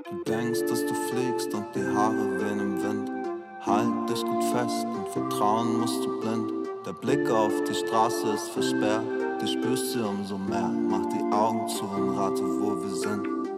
Du denkst, dass du fliegst und die Haare wehen im Wind. Halt dich gut fest und vertrauen musst du blind. Der Blick auf die Straße ist versperrt, du spürst sie umso mehr. Mach die Augen zu und rate, wo wir sind.